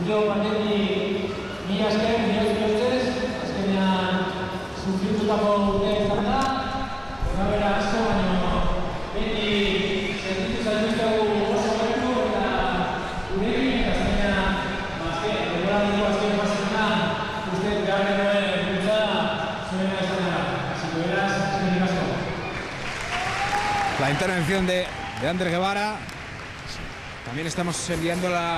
urteo batetik mila esker, mila ustez, azkenean sufritutako urtea izan da, horabera asko, baina beti sentitu zaituztegu oso gertu eta gurekin, eta azkenean, denboraldiko azken fasetan, uste behar denuen bultzada zuena izan dela. Así que beraz, eskerrik asko. La intervención de Ander Guevara. También estamos enviando la